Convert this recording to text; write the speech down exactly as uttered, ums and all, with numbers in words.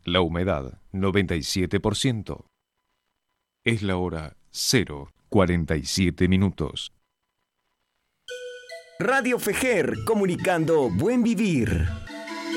La humedad, noventa y siete por ciento. Es la hora cero cuarenta y siete minutos. Radio Fejer, comunicando buen vivir.